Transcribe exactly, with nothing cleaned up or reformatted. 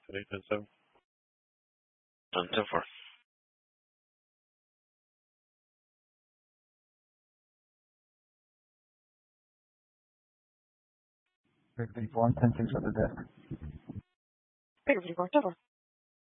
Three ten seven. Ten ten four. Victory four, ten six at the desk. Victory four, ten four.